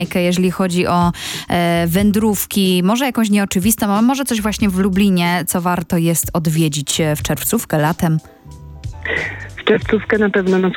jeżeli chodzi o wędrówki, może jakąś nieoczywistą, a może coś właśnie w Lublinie, co warto jest odwiedzić w czerwcówkę, latem? W czerwcówkę na pewno